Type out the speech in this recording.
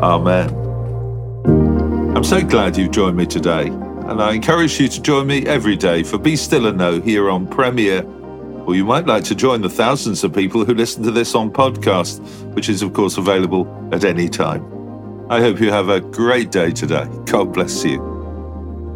Amen. I'm so glad you've joined me today, and I encourage you to join me every day for Be Still and Know here on Premier, or you might like to join the thousands of people who listen to this on podcast, which is of course available at any time. I hope you have a great day today. God bless you.